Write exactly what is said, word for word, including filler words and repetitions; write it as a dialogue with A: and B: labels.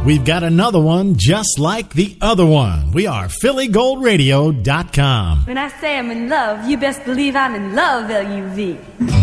A: We've got another one just like the other one. We are Philly Gold Radio dot com.
B: When I say I'm in love, you best believe I'm in love, L U V.